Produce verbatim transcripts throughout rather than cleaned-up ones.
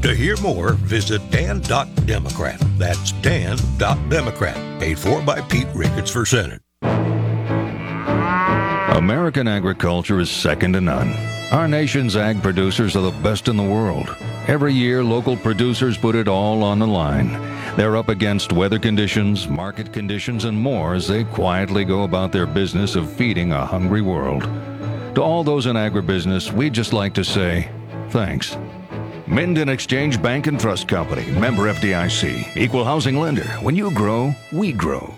To hear more, visit dan dot democrat. That's dan dot democrat. Paid for by Pete Ricketts for Senate. American agriculture is second to none. Our nation's ag producers are the best in the world. Every year, local producers put it all on the line. They're up against weather conditions, market conditions, and more as they quietly go about their business of feeding a hungry world. To all those in agribusiness, we'd just like to say thanks. Minden Exchange Bank and Trust Company, member F D I C, equal housing lender. When you grow, we grow.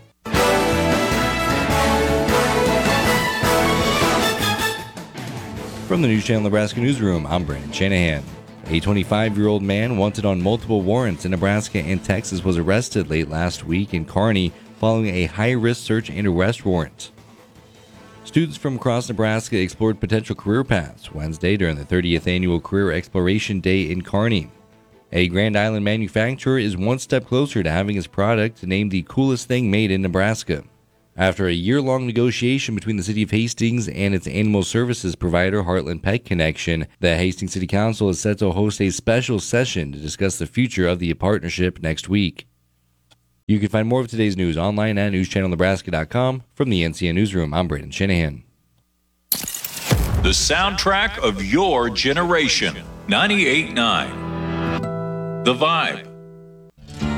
From the News Channel Nebraska Newsroom, I'm Brandon Shanahan. A twenty-five-year-old man wanted on multiple warrants in Nebraska and Texas was arrested late last week in Kearney following a high-risk search and arrest warrant. Students from across Nebraska explored potential career paths Wednesday during the thirtieth Annual Career Exploration Day in Kearney. A Grand Island manufacturer is one step closer to having his product named the coolest thing made in Nebraska. After a year-long negotiation between the City of Hastings and its animal services provider, Heartland Pet Connection, the Hastings City Council is set to host a special session to discuss the future of the partnership next week. You can find more of today's news online at news channel nebraska dot com. From the N C N Newsroom, I'm Brandon Shanahan. The soundtrack of your generation. ninety-eight point nine. The Vibe.